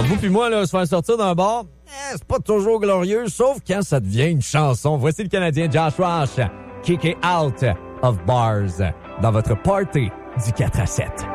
Vous puis moi, là, se faire sortir d'un bar, c'est pas toujours glorieux, sauf quand ça devient une chanson. Voici le Canadien Josh Roche, Kick It Out of Bars, dans votre party du 4 à 7.